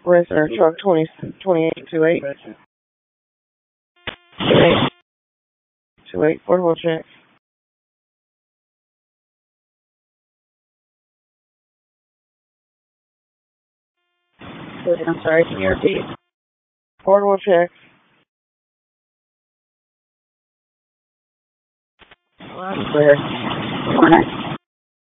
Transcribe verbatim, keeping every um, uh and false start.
Racer truck twenty twenty-eight two eight. two eight. two eight, portable check. I'm sorry, can you repeat? Portable check. Loud and clear. Corner.